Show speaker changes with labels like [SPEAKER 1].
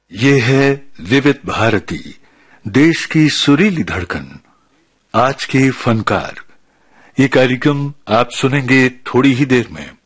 [SPEAKER 1] ये है विविध भारती, देश की सुरीली धड़कन। आज के फनकार, ये कार्यक्रम आप सुनेंगे थोड़ी ही देर में।